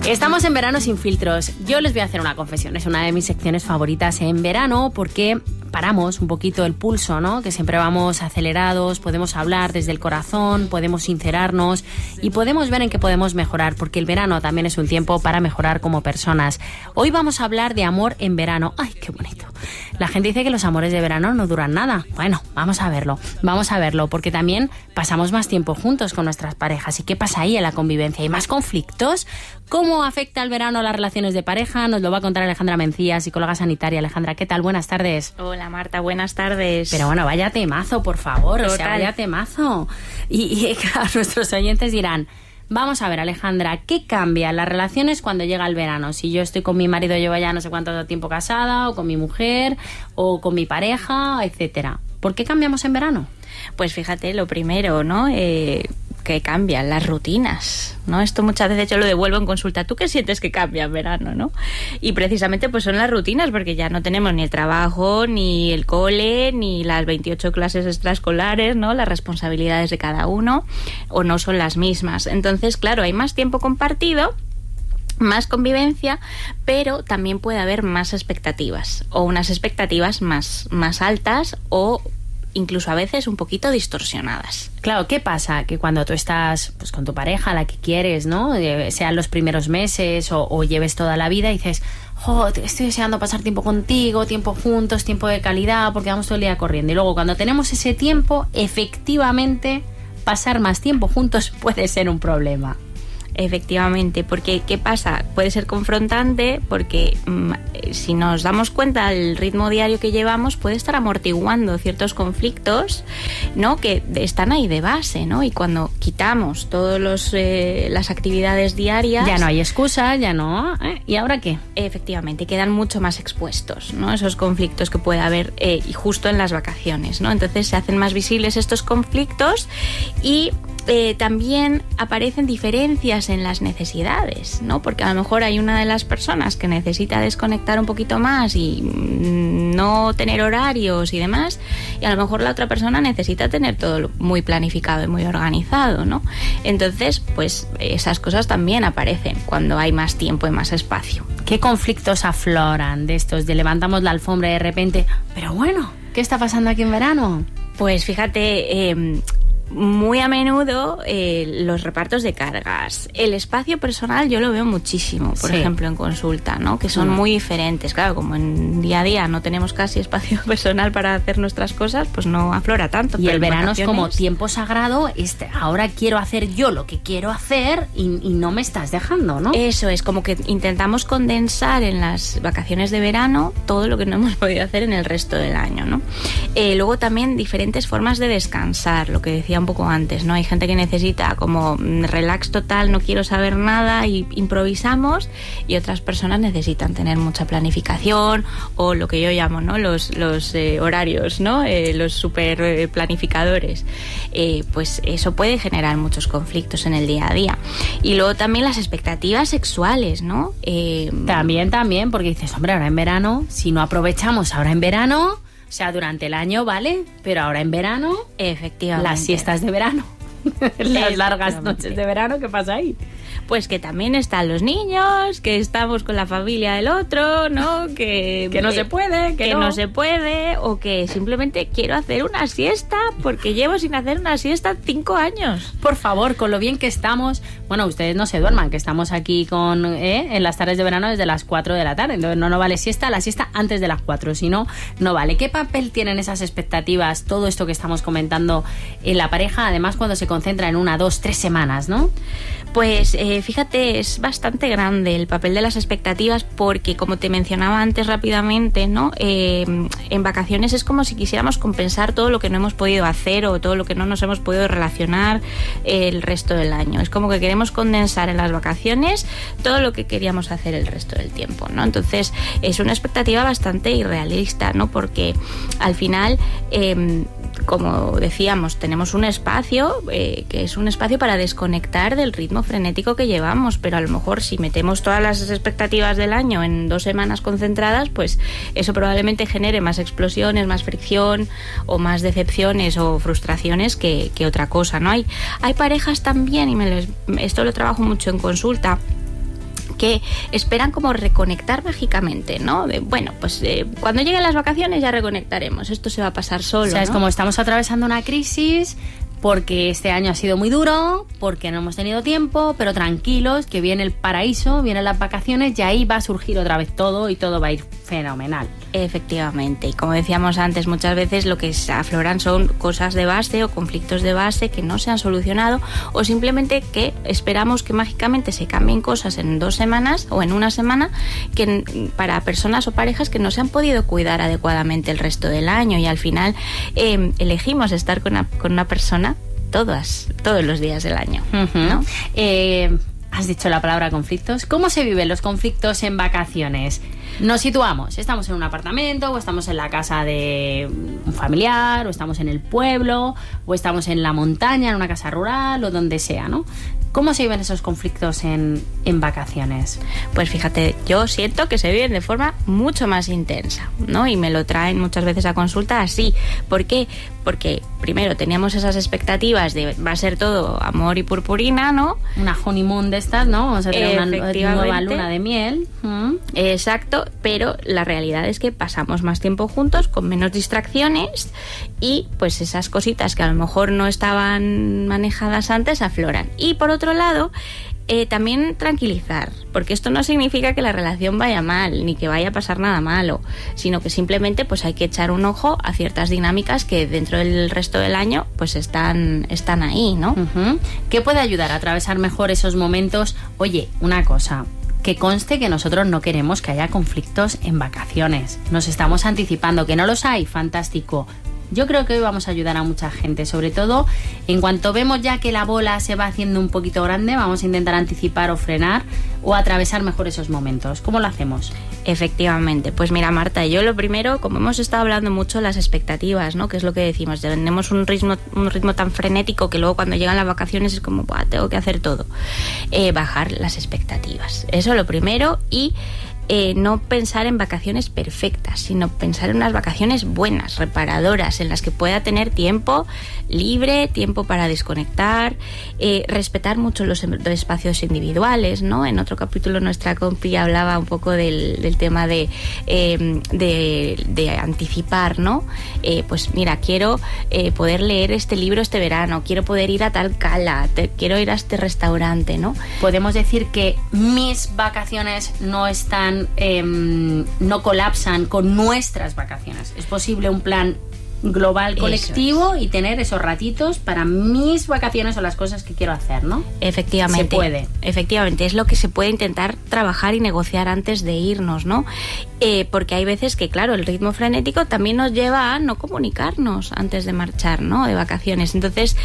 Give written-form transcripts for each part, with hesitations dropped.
Estamos en Verano sin filtros. Yo les voy a hacer una confesión. Es una de mis secciones favoritas en verano porque paramos un poquito el pulso, ¿no? Que siempre vamos acelerados, podemos hablar desde el corazón, podemos sincerarnos y podemos ver en qué podemos mejorar, porque el verano también es un tiempo para mejorar como personas. Hoy vamos a hablar de amor en verano. ¡Ay, qué bonito! La gente dice que los amores de verano no duran nada. Bueno, vamos a verlo, porque también pasamos más tiempo juntos con nuestras parejas. ¿Y qué pasa ahí en la convivencia? ¿Hay más conflictos? ¿Cómo afecta el verano a las relaciones de pareja? Nos lo va a contar Alejandra Mencía, psicóloga sanitaria. Alejandra, ¿qué tal? Buenas tardes. Hola Marta, buenas tardes. Pero bueno, vaya temazo, por favor. Total. O sea, vaya temazo. Y claro, nuestros oyentes dirán, vamos a ver, Alejandra, ¿qué cambia en las relaciones cuando llega el verano? Si yo estoy con mi marido, llevo ya no sé cuánto tiempo casada, o con mi mujer, o con mi pareja, etcétera. ¿Por qué cambiamos en verano? Pues fíjate, lo primero, ¿no? Que cambian las rutinas, ¿no? Esto muchas veces yo lo devuelvo en consulta. ¿Tú qué sientes que cambia en verano, no? Y precisamente pues son las rutinas, porque ya no tenemos ni el trabajo, ni el cole, ni las 28 clases extraescolares, ¿no? Las responsabilidades de cada uno, o no son las mismas. Entonces, claro, hay más tiempo compartido, más convivencia, pero también puede haber más expectativas, o unas expectativas más altas, o incluso a veces un poquito distorsionadas. Claro, ¿qué pasa? Que cuando tú estás pues con tu pareja, la que quieres, ¿no? Sean los primeros meses o lleves toda la vida, y dices, estoy deseando pasar tiempo contigo, tiempo juntos, tiempo de calidad, porque vamos todo el día corriendo. Y luego cuando tenemos ese tiempo, efectivamente, pasar más tiempo juntos puede ser un problema. Efectivamente, porque ¿qué pasa? Puede ser confrontante porque si nos damos cuenta del ritmo diario que llevamos, puede estar amortiguando ciertos conflictos, ¿no? Que están ahí de base, ¿no? Y cuando quitamos todas las actividades diarias, ya no hay excusa, ya no. ¿Y ahora qué? Efectivamente, quedan mucho más expuestos, ¿no? Esos conflictos que puede haber y justo en las vacaciones, ¿no? Entonces se hacen más visibles estos conflictos y también aparecen diferencias en las necesidades, ¿no? Porque a lo mejor hay una de las personas que necesita desconectar un poquito más y no tener horarios y demás, y a lo mejor la otra persona necesita tener todo muy planificado y muy organizado, ¿no? Entonces, pues esas cosas también aparecen cuando hay más tiempo y más espacio. ¿Qué conflictos afloran de estos de levantamos la alfombra y de repente, pero bueno, ¿qué está pasando aquí en verano? Pues fíjate, muy a menudo los repartos de cargas. El espacio personal yo lo veo muchísimo, por ejemplo, en consulta, ¿no? Que son muy diferentes. Claro, como en día a día no tenemos casi espacio personal para hacer nuestras cosas, pues no aflora tanto. Y el verano es como tiempo sagrado, ahora quiero hacer yo lo que quiero hacer y no me estás dejando, ¿no? Eso es, como que intentamos condensar en las vacaciones de verano todo lo que no hemos podido hacer en el resto del año, ¿no? Luego también diferentes formas de descansar, lo que decía un poco antes, ¿no? Hay gente que necesita como relax total, no quiero saber nada y improvisamos, y otras personas necesitan tener mucha planificación, o lo que yo llamo, ¿no? Los horarios, ¿no? Los super planificadores. Pues eso puede generar muchos conflictos en el día a día. Y luego también las expectativas sexuales, ¿no? También, porque dices, hombre, ahora en verano, si no aprovechamos ahora en verano, o sea, durante el año, ¿vale? Pero ahora en verano, efectivamente, las siestas de verano, las largas noches de verano, ¿qué pasa ahí? Pues que también están los niños, que estamos con la familia del otro, ¿no? Que no se puede, que no se puede, o que simplemente quiero hacer una siesta porque llevo sin hacer una siesta 5 años. Por favor, con lo bien que estamos, bueno, ustedes no se duerman, que estamos aquí en las tardes de verano desde las 4 de la tarde, entonces no vale siesta, la siesta antes de las 4, si no, no vale. ¿Qué papel tienen esas expectativas, todo esto que estamos comentando en la pareja, además cuando se concentra en 1, 2, 3 semanas, ¿no? Pues fíjate, es bastante grande el papel de las expectativas, porque como te mencionaba antes rápidamente, ¿no? En vacaciones es como si quisiéramos compensar todo lo que no hemos podido hacer o todo lo que no nos hemos podido relacionar el resto del año. Es como que queremos condensar en las vacaciones todo lo que queríamos hacer el resto del tiempo, ¿no? Entonces es una expectativa bastante irrealista, ¿no? Porque al final, como decíamos, tenemos un espacio que es un espacio para desconectar del ritmo frenético que llevamos, pero a lo mejor si metemos todas las expectativas del año en 2 semanas concentradas, pues eso probablemente genere más explosiones, más fricción o más decepciones o frustraciones que otra cosa, ¿no? Hay parejas también, y esto lo trabajo mucho en consulta, que esperan como reconectar mágicamente, ¿no? Cuando lleguen las vacaciones ya reconectaremos, esto se va a pasar solo, O sea, ¿no? es como estamos atravesando una crisis porque este año ha sido muy duro, porque no hemos tenido tiempo, pero tranquilos, que viene el paraíso, vienen las vacaciones y ahí va a surgir otra vez todo y todo va a ir fenomenal. Efectivamente, y como decíamos antes, muchas veces lo que afloran son cosas de base o conflictos de base que no se han solucionado, o simplemente que esperamos que mágicamente se cambien cosas en 2 semanas o en una semana, que para personas o parejas que no se han podido cuidar adecuadamente el resto del año, y al final elegimos estar con una persona todos los días del año, ¿no? Has dicho la palabra conflictos. ¿Cómo se viven los conflictos en vacaciones? Nos situamos, estamos en un apartamento, o estamos en la casa de un familiar, o estamos en el pueblo, o estamos en la montaña, en una casa rural, o donde sea, ¿no? ¿Cómo se viven esos conflictos en vacaciones? Pues fíjate, yo siento que se viven de forma mucho más intensa, ¿no? Y me lo traen muchas veces a consulta así. ¿Por qué? Porque primero teníamos esas expectativas de va a ser todo amor y purpurina, ¿no? Una honeymoon de estas, ¿no? Vamos a tener una nueva luna de miel. Exacto, pero la realidad es que pasamos más tiempo juntos, con menos distracciones, y pues esas cositas que a lo mejor no estaban manejadas antes afloran. Y por otro lado, también tranquilizar, porque esto no significa que la relación vaya mal, ni que vaya a pasar nada malo, sino que simplemente pues hay que echar un ojo a ciertas dinámicas que dentro del resto del año pues están ahí, ¿no? ¿Qué puede ayudar a atravesar mejor esos momentos? Oye, una cosa, que conste que nosotros no queremos que haya conflictos en vacaciones, nos estamos anticipando, que no los hay, fantástico. Yo creo que hoy vamos a ayudar a mucha gente, sobre todo en cuanto vemos ya que la bola se va haciendo un poquito grande, vamos a intentar anticipar o frenar o atravesar mejor esos momentos. ¿Cómo lo hacemos? Efectivamente, pues mira, Marta, yo lo primero, como hemos estado hablando mucho de las expectativas, ¿no? Que es lo que decimos, tenemos un ritmo tan frenético que luego cuando llegan las vacaciones es como, ¡buah!, tengo que hacer todo. Bajar las expectativas, eso lo primero, y no pensar en vacaciones perfectas, sino pensar en unas vacaciones buenas, reparadoras, en las que pueda tener tiempo libre, tiempo para desconectar, respetar mucho los espacios individuales, ¿no? En otro capítulo nuestra compi hablaba un poco del tema de anticipar, ¿no? Pues mira, quiero poder leer este libro este verano, quiero poder ir a tal cala, quiero ir a este restaurante, ¿no? Podemos decir que mis vacaciones no colapsan con nuestras vacaciones. Es posible un plan global colectivo y tener esos ratitos para mis vacaciones o las cosas que quiero hacer, ¿no? Efectivamente. Se puede. Efectivamente, es lo que se puede intentar trabajar y negociar antes de irnos, ¿no? Porque hay veces que, claro, el ritmo frenético también nos lleva a no comunicarnos antes de marchar, ¿no? De vacaciones. Entonces,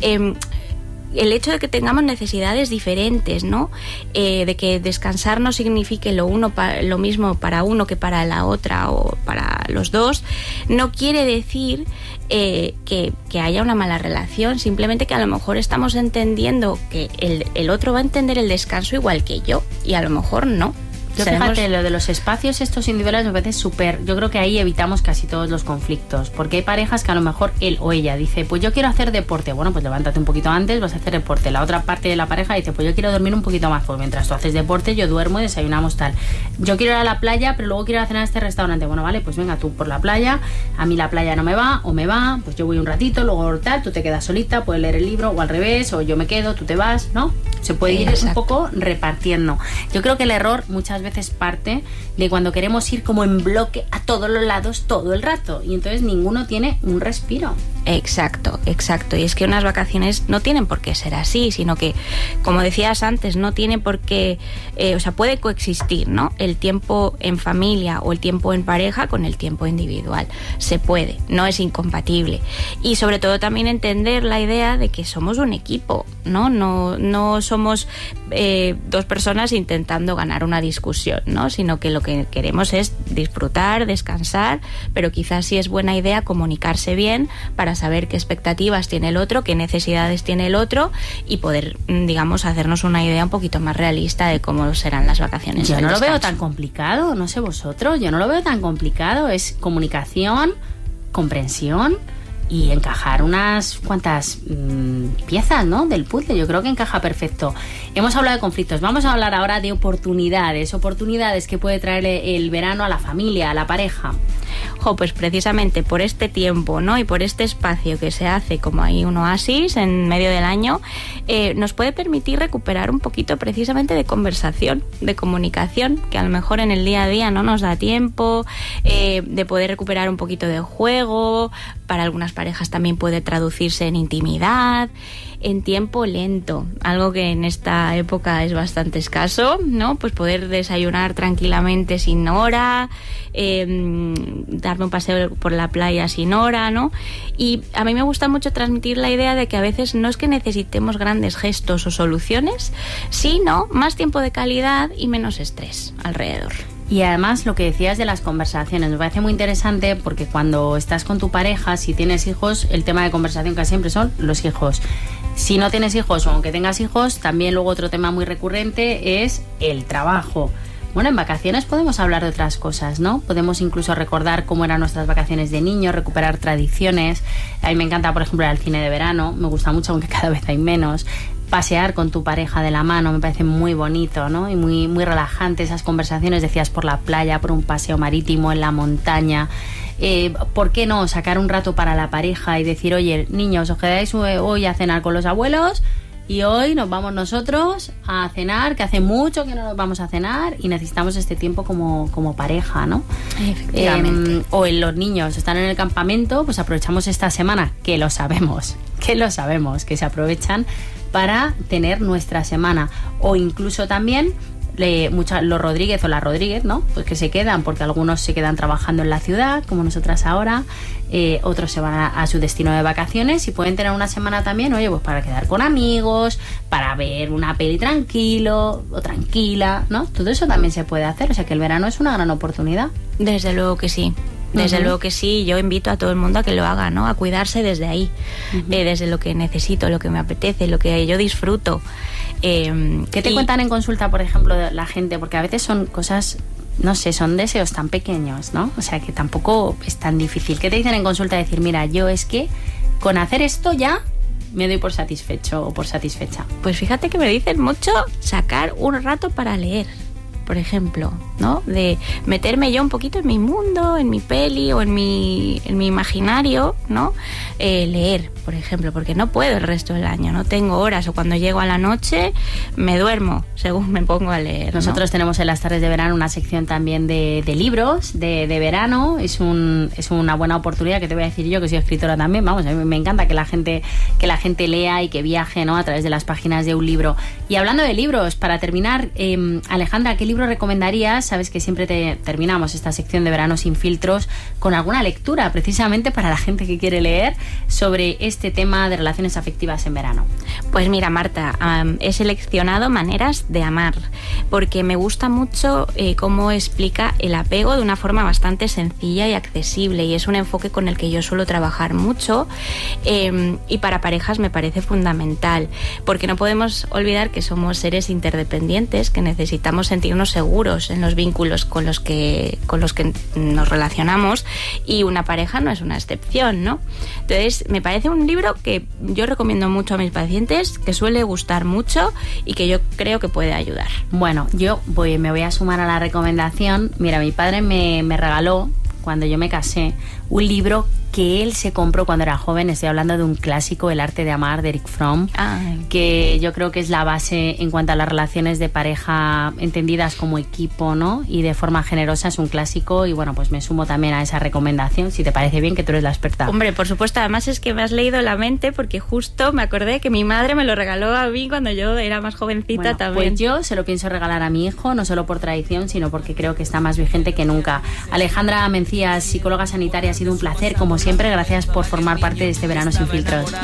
el hecho de que tengamos necesidades diferentes, ¿no? De que descansar no signifique lo mismo para uno que para la otra o para los dos, no quiere decir que haya una mala relación, simplemente que a lo mejor estamos entendiendo que el otro va a entender el descanso igual que yo, y a lo mejor no. Yo fíjate, lo de los espacios estos individuales me parece súper. Yo creo que ahí evitamos casi todos los conflictos, porque hay parejas que a lo mejor él o ella dice, pues yo quiero hacer deporte. Bueno, pues levántate un poquito antes, vas a hacer deporte. La otra parte de la pareja dice, pues yo quiero dormir un poquito más, pues mientras tú haces deporte yo duermo y desayunamos tal. Yo quiero ir a la playa, pero luego quiero ir a cenar a este restaurante. Bueno, vale, pues venga tú por la playa, a mí la playa no me va o me va, pues yo voy un ratito, luego tal, tú te quedas solita, puedes leer el libro, o al revés, o yo me quedo, tú te vas, ¿no? Se puede ir un poco repartiendo. Yo creo que el error muchas veces parte de cuando queremos ir como en bloque a todos los lados todo el rato, y entonces ninguno tiene un respiro. Exacto. Y es que unas vacaciones no tienen por qué ser así, sino que, como decías antes, no tiene por qué, puede coexistir, ¿no? El tiempo en familia o el tiempo en pareja con el tiempo individual. Se puede, no es incompatible. Y sobre todo también entender la idea de que somos un equipo, ¿no? No somos dos personas intentando ganar una discusión, ¿no? Sino que lo que queremos es disfrutar, descansar, pero quizás sí es buena idea comunicarse bien para saber qué expectativas tiene el otro, qué necesidades tiene el otro, y poder, digamos, hacernos una idea un poquito más realista de cómo serán las vacaciones. Yo no lo veo tan complicado, no sé vosotros, yo no lo veo tan complicado. Es comunicación, comprensión, y encajar unas cuantas piezas, ¿no?, del puzzle. Yo creo que encaja perfecto. Hemos hablado de conflictos, vamos a hablar ahora de oportunidades que puede traer el verano a la familia, a la pareja. Pues precisamente por este tiempo, ¿no?, y por este espacio que se hace como ahí un oasis en medio del año, nos puede permitir recuperar un poquito precisamente de conversación, de comunicación, que a lo mejor en el día a día no nos da tiempo, de poder recuperar un poquito de juego. Para algunas parejas también puede traducirse en intimidad, en tiempo lento, algo que en esta época es bastante escaso, ¿no? Pues poder desayunar tranquilamente sin hora, darme un paseo por la playa sin hora, ¿no? Y a mí me gusta mucho transmitir la idea de que a veces no es que necesitemos grandes gestos o soluciones, sino más tiempo de calidad y menos estrés alrededor. Y además lo que decías de las conversaciones, me parece muy interesante porque cuando estás con tu pareja, si tienes hijos, el tema de conversación casi siempre son los hijos. Si no tienes hijos o aunque tengas hijos, también luego otro tema muy recurrente es el trabajo. Bueno, en vacaciones podemos hablar de otras cosas, ¿no? Podemos incluso recordar cómo eran nuestras vacaciones de niños, recuperar tradiciones. A mí me encanta, por ejemplo, ir al cine de verano, me gusta mucho, aunque cada vez hay menos. Pasear con tu pareja de la mano me parece muy bonito, ¿no? Y muy, muy relajante esas conversaciones, decías, por la playa, por un paseo marítimo, en la montaña. ¿Por qué no sacar un rato para la pareja y decir, oye, niños, os quedáis hoy a cenar con los abuelos y hoy nos vamos nosotros a cenar, que hace mucho que no nos vamos a cenar y necesitamos este tiempo como pareja, ¿no? Efectivamente. O los niños están en el campamento, pues aprovechamos esta semana, que lo sabemos, que se aprovechan para tener nuestra semana. O incluso también los Rodríguez o las Rodríguez, ¿no? Pues que se quedan, porque algunos se quedan trabajando en la ciudad, como nosotras ahora, otros se van a su destino de vacaciones y pueden tener una semana también, oye, pues para quedar con amigos, para ver una peli tranquilo o tranquila, ¿no? Todo eso también se puede hacer, o sea que el verano es una gran oportunidad. Desde luego que sí. Desde luego que sí, yo invito a todo el mundo a que lo haga, ¿no? A cuidarse desde ahí, desde lo que necesito, lo que me apetece, lo que yo disfruto. ¿Qué te cuentan en consulta, por ejemplo, la gente? Porque a veces son cosas, no sé, son deseos tan pequeños, ¿no? O sea, que tampoco es tan difícil. ¿Qué te dicen en consulta? Decir, mira, yo es que con hacer esto ya me doy por satisfecho o por satisfecha. Pues fíjate que me dicen mucho sacar un rato para leer, por ejemplo, ¿no? De meterme yo un poquito en mi mundo, en mi peli o en mi imaginario, ¿no? Leer, por ejemplo, porque no puedo el resto del año, no tengo horas, o cuando llego a la noche me duermo según me pongo a leer, ¿no? Nosotros tenemos en las tardes de verano una sección también de libros de verano. Es una buena oportunidad, que te voy a decir yo, que soy escritora también. Vamos, a mí me encanta que la gente lea y que viaje, ¿no?, a través de las páginas de un libro. Y hablando de libros, para terminar, Alejandra, ¿qué libro recomendarías? Sabes que siempre terminamos esta sección de Verano sin filtros con alguna lectura, precisamente para la gente que quiere leer sobre este tema de relaciones afectivas en verano. Pues mira, Marta, he seleccionado Maneras de amar, porque me gusta mucho cómo explica el apego de una forma bastante sencilla y accesible, y es un enfoque con el que yo suelo trabajar mucho, y para parejas me parece fundamental, porque no podemos olvidar que somos seres interdependientes, que necesitamos sentirnos seguros en los vínculos con los que nos relacionamos, y una pareja no es una excepción, ¿no? Entonces, me parece un libro que yo recomiendo mucho a mis pacientes, que suele gustar mucho y que yo creo que puede ayudar. Bueno, yo me voy a sumar a la recomendación. Mira, mi padre me regaló, cuando yo me casé, un libro que él se compró cuando era joven. Estoy hablando de un clásico, El arte de amar, de Erich Fromm, que yo creo que es la base en cuanto a las relaciones de pareja entendidas como equipo, ¿no? Y de forma generosa. Es un clásico y bueno, pues me sumo también a esa recomendación, si te parece bien, que tú eres la experta. Hombre, por supuesto, además es que me has leído la mente, porque justo me acordé que mi madre me lo regaló a mí cuando yo era más jovencita, bueno, también. Pues yo se lo pienso regalar a mi hijo, no solo por tradición, sino porque creo que está más vigente que nunca. Alejandra Mencías, psicóloga sanitaria, ha sido un placer, como siempre. Gracias por formar parte de este Verano sin filtros.